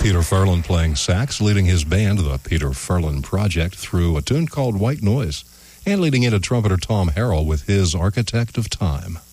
Peter Ferlin playing sax, leading his band, the Peter Ferlin Project, through a tune called White Noise, and leading into trumpeter Tom Harrell with his Architect of Time.